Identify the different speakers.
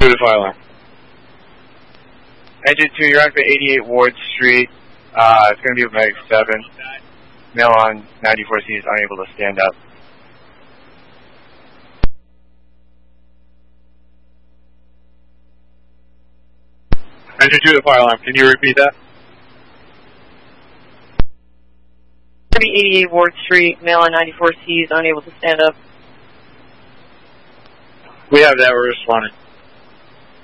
Speaker 1: 2 to fire alarm.
Speaker 2: Engine 2, you're on for 88 Ward Street. It's going to be with Medic 7. Male on 94C is unable to stand up.
Speaker 1: Engine 2 to fire alarm. Can you repeat that?
Speaker 3: 88 Ward Street, male on 94C is unable to stand up.
Speaker 1: We have that. We're responding.